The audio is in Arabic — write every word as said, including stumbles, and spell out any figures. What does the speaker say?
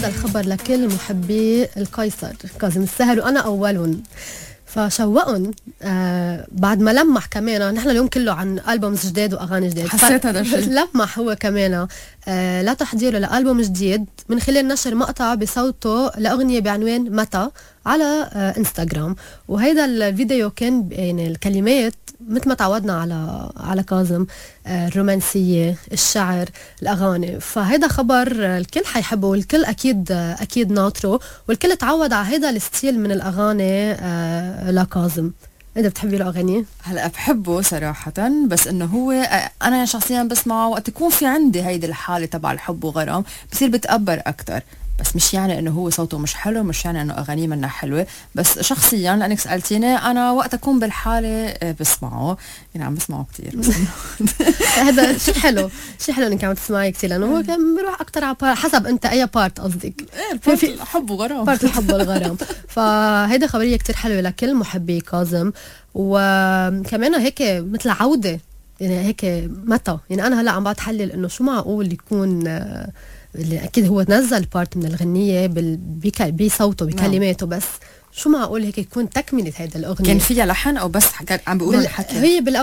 هذا الخبر لكل محبي القيصر كاظم الساهر وأنا أولهم. فشوقهم آه بعد ما لمح كمان، نحن اليوم كله عن ألبومز جديد وأغاني جديد، حسيت هذا الشيء. لمح هو كمان آه لا تحضيره لألبوم جديد من خلال نشر مقطع بصوته لأغنية بعنوان متى على آه انستغرام. وهيدا الفيديو كان يعني الكلمات مثل ما تعودنا على على كاظم، آه الرومانسية، الشعر، الأغاني. فهيدا خبر الكل حيحبه والكل أكيد آه أكيد ناطره، والكل تعود على هيدا الستيل من الأغاني آه لكاظم. انت بتحبي له اغاني؟ هلا بحبه صراحة، بس انه هو انا شخصيا بسمعه وقت يكون في عندي هيدي الحالة تبع الحب وغرام، بصير بتقبر اكتر. بس مش يعني انه هو صوته مش حلو، مش يعني انه اغانيه منها حلوة، بس شخصيا لانك سألتيني انا وقت اكون بالحالة بسمعه، يعني عم بسمعه كتير. بس هذا شيء حلو، شيء حلو انك عم تسمعي كتير، لانه هو كان بيروح اكتر على حسب انت اي بارت قصدك. ايه في الحب وغرام، بارت الحب والغرام. فهيدا خبرية كتير حلوة لكل محبي كاظم. وكمان هيك مثل عودة، يعني هيك متى، يعني انا هلا عم بتحلل انه شو معقول يكون اللي اكيد هو نزل بارت من الغنية بصوته بكلماته، بس شو معقول هيك يكون تكملة هيدا الأغنية؟ كان فيها لحن او بس عم بيقولوا الحكي؟ هي